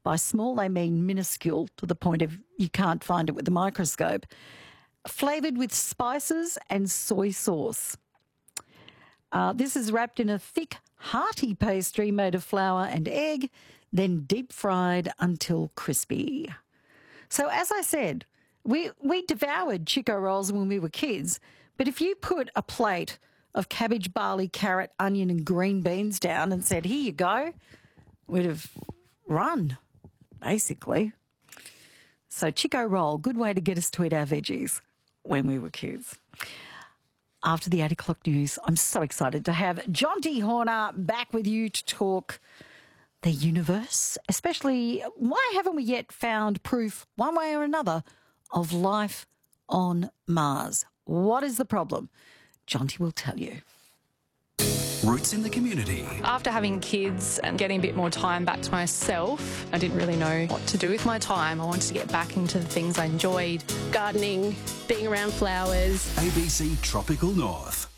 By small, they mean minuscule to the point of you can't find it with a microscope. Flavoured with spices and soy sauce. This is wrapped in a thick, hearty pastry made of flour and egg, then deep fried until crispy. So as I said, we devoured Chico rolls when we were kids, but if you put a plate of cabbage, barley, carrot, onion and green beans down and said, here you go, we'd have run, basically. So Chico roll, good way to get us to eat our veggies when we were kids. After the 8 o'clock news, I'm so excited to have Jonty Horner back with you to talk the universe, especially why haven't we yet found proof, one way or another, of life on Mars? What is the problem? Jonty will tell you. Roots in the community. After having kids and getting a bit more time back to myself, I didn't really know what to do with my time. I wanted to get back into the things I enjoyed. Gardening, being around flowers. ABC Tropical North.